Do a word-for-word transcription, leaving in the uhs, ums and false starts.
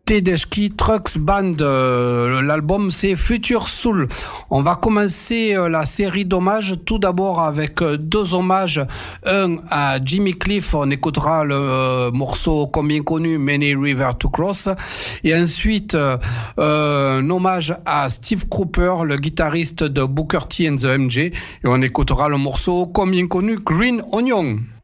Tedeschi Trucks Band. Euh, l'album c'est Future Soul. On va commencer euh, la série d'hommages tout d'abord avec euh, deux hommages. Un à Jimmy Cliff, on écoutera le euh, morceau combien connu Many River to Cross. Et ensuite euh, euh, un hommage à Steve Cropper, le guitariste de Booker T and the M G. Et on écoutera le morceau combien connu Green Onion.